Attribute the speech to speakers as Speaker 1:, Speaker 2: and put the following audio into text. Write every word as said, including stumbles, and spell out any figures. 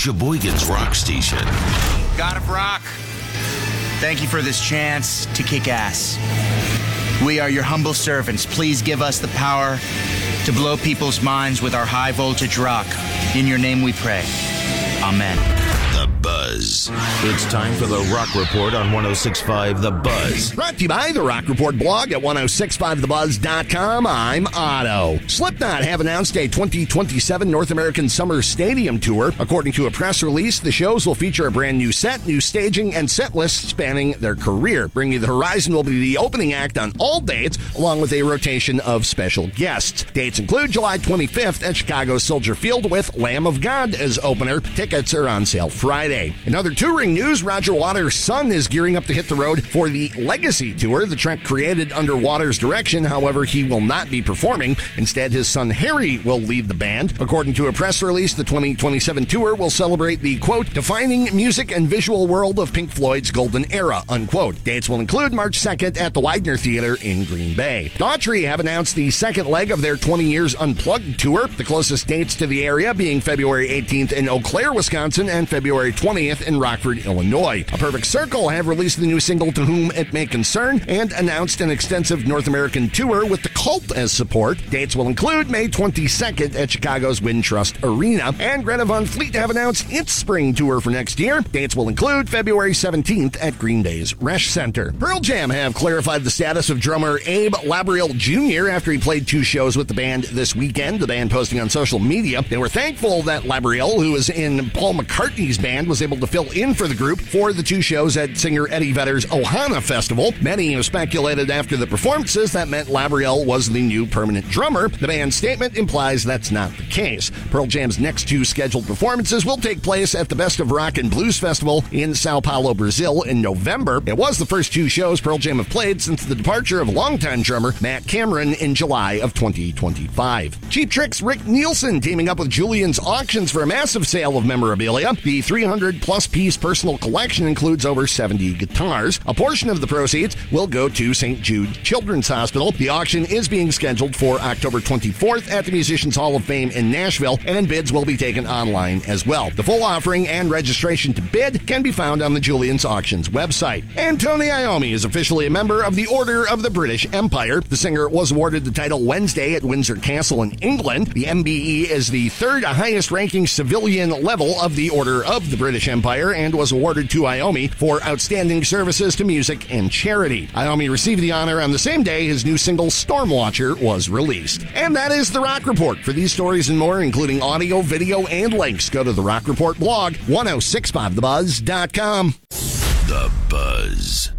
Speaker 1: Sheboygan's rock station.
Speaker 2: God of Rock, thank you for this chance to kick ass. We are your humble servants. Please give us the power to blow people's minds with our high voltage rock. In your name we pray. Amen.
Speaker 1: The Buzz. It's time for the Rock Report on one oh six point five The Buzz.
Speaker 3: Brought to you by the Rock Report blog at ten sixty-five the buzz dot com. I'm Otto. Slipknot have announced a twenty twenty-seven North American Summer Stadium Tour. According to a press release, the shows will feature a brand new set, new staging, and set lists spanning their career. Bring Me the Horizon will be the opening act on all dates, along with a rotation of special guests. Dates include July twenty-fifth at Chicago's Soldier Field with Lamb of God as opener. Tickets are on sale Friday. In other touring news, Roger Waters' son is gearing up to hit the road for the Legacy Tour, the trek created under Waters' direction. However, he will not be performing. Instead, his son Harry will lead the band. According to a press release, the twenty twenty-seven tour will celebrate the, quote, defining music and visual world of Pink Floyd's golden era, unquote. Dates will include March second at the Widener Theater in Green Bay. Daughtry have announced the second leg of their twenty years Unplugged tour, the closest dates to the area being February eighteenth in Eau Claire, Wisconsin, and February twentieth in Rockford, Illinois. A Perfect Circle have released the new single To Whom It May Concern and announced an extensive North American tour with The Cult as support. Dates will include May twenty-second at Chicago's Wintrust Arena. And Greta Van Fleet have announced its spring tour for next year. Dates will include February seventeenth at Green Bay's Resch Center. Pearl Jam have clarified the status of drummer Abe Laboriel Junior after he played two shows with the band this weekend. The band posting on social media. They were thankful that Laboriel, who is in Paul McCartney's band, was able to fill in for the group for the two shows at singer Eddie Vedder's Ohana Festival. Many have speculated after the performances that meant Laboriel was the new permanent drummer. The band's statement implies that's not the case. Pearl Jam's next two scheduled performances will take place at the Best of Rock and Blues Festival in Sao Paulo, Brazil in November. It was the first two shows Pearl Jam have played since the departure of longtime drummer Matt Cameron in July of twenty twenty-five. Cheap Trick's Rick Nielsen teaming up with Julian's Auctions for a massive sale of memorabilia. The three hundred plus piece personal collection includes over seventy guitars. A portion of the proceeds will go to Saint Jude Children's Hospital. The auction is being scheduled for October twenty-fourth at the Musicians Hall of Fame in Nashville, and bids will be taken online as well. The full offering and registration to bid can be found on the Julian's Auctions website. And Tony Iommi is officially a member of the Order of the British Empire. The singer was awarded the title Wednesday at Windsor Castle in England. The M B E is the third highest ranking civilian level of the Order of the British Empire and was awarded to Iommi for outstanding services to music and charity. Iommi received the honor on the same day his new single Stormwatcher was released. And that is the Rock Report. For these stories and more, including audio, video, and links, go to the Rock Report blog, ten sixty-five the buzz dot com.
Speaker 1: The Buzz.